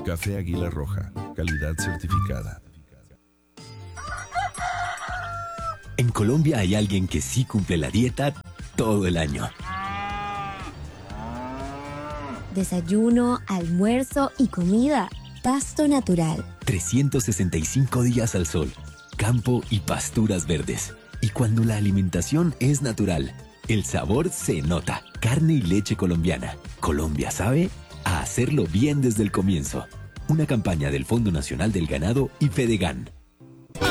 Café Águila Roja, calidad certificada. En Colombia hay alguien que sí cumple la dieta todo el año. Desayuno, almuerzo y comida. Pasto natural. 365 días al sol, campo y pasturas verdes. Y cuando la alimentación es natural, el sabor se nota. Carne y leche colombiana. Colombia sabe a hacerlo bien desde el comienzo. Una campaña del Fondo Nacional del Ganado y Fedegan.